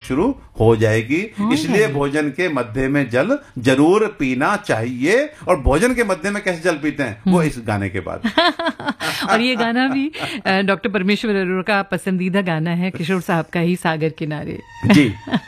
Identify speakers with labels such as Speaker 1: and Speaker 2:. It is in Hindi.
Speaker 1: शुरू हो जाएगी। इसलिए भोजन के मध्य में जल जरूर पीना चाहिए। और भोजन के मध्य में कैसे जल पीते हैं, वो इस गाने के बाद।
Speaker 2: और ये गाना भी डॉक्टर परमेश्वर अरोड़ा का पसंदीदा गाना है, किशोर साहब का ही, सागर किनारे।
Speaker 1: जी।